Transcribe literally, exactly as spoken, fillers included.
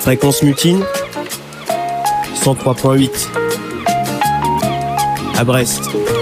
Fréquence Mutine cent trois point huit à Brest.